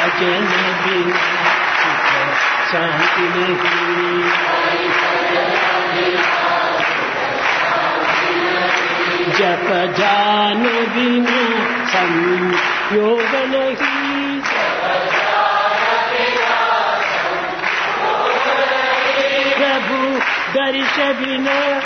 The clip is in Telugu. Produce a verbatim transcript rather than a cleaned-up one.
भजन बिना शांति नहीं, जप जान बिना संयोग नहीं, प्रभु दर्श बिना